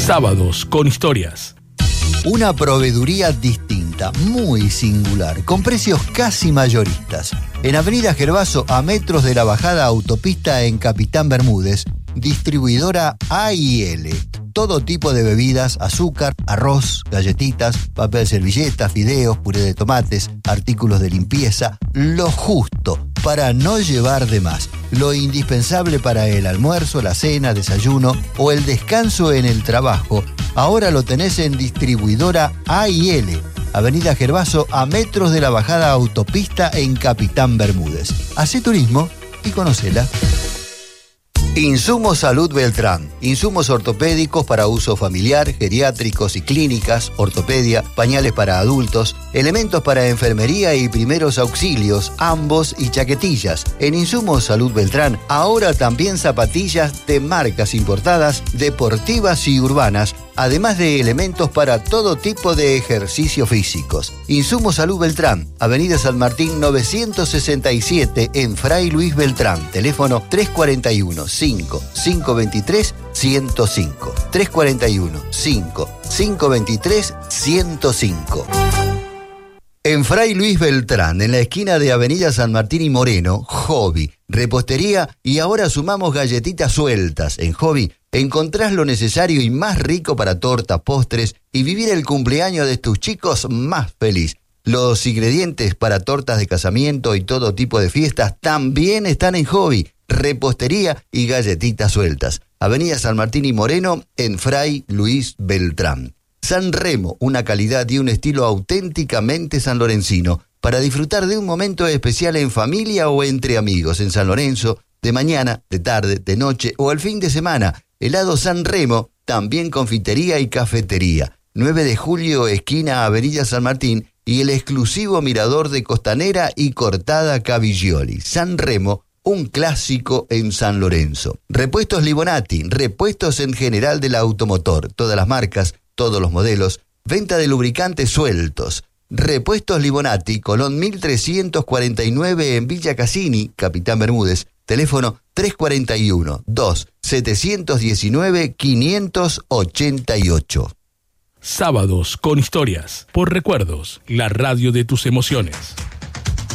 Sábados con historias. Una proveeduría distinta, muy singular, con precios casi mayoristas. En Avenida Gervaso, a metros de la bajada autopista en Capitán Bermúdez, distribuidora A&L. Todo tipo de bebidas, azúcar, arroz, galletitas, papel servilleta, fideos, puré de tomates, artículos de limpieza, lo justo para no llevar de más. Lo indispensable para el almuerzo, la cena, desayuno o el descanso en el trabajo. Ahora lo tenés en distribuidora A&L. Avenida Gervaso, a metros de la bajada autopista en Capitán Bermúdez. Hacé turismo y conocela. Insumos Salud Beltrán. Insumos ortopédicos para uso familiar, geriátricos y clínicas, ortopedia, pañales para adultos, elementos para enfermería y primeros auxilios, ambos y chaquetillas. En Insumos Salud Beltrán, ahora también zapatillas de marcas importadas, deportivas y urbanas, además de elementos para todo tipo de ejercicios físicos. Insumos Salud Beltrán, Avenida San Martín 967 en Fray Luis Beltrán. Teléfono 341-5-523-105. 341-5-523-105. En Fray Luis Beltrán, en la esquina de Avenida San Martín y Moreno, Hobby, repostería y ahora sumamos galletitas sueltas. En Hobby encontrás lo necesario y más rico para tortas, postres y vivir el cumpleaños de tus chicos más feliz. Los ingredientes para tortas de casamiento y todo tipo de fiestas también están en Hobby, repostería y galletitas sueltas. Avenida San Martín y Moreno, en Fray Luis Beltrán. San Remo, una calidad y un estilo auténticamente sanlorencino, para disfrutar de un momento especial en familia o entre amigos en San Lorenzo, de mañana, de tarde, de noche o al fin de semana. Helado San Remo, también confitería y cafetería. 9 de julio, esquina Avenida San Martín y el exclusivo mirador de Costanera y Cortada Caviglioli. San Remo, un clásico en San Lorenzo. Repuestos Libonati, repuestos en general del automotor, todas las marcas, todos los modelos, venta de lubricantes sueltos. Repuestos Libonati, Colón 1349 en Villa Cassini, Capitán Bermúdez. Teléfono 341-2-719-588. Sábados con historias. Por Recuerdos, la radio de tus emociones.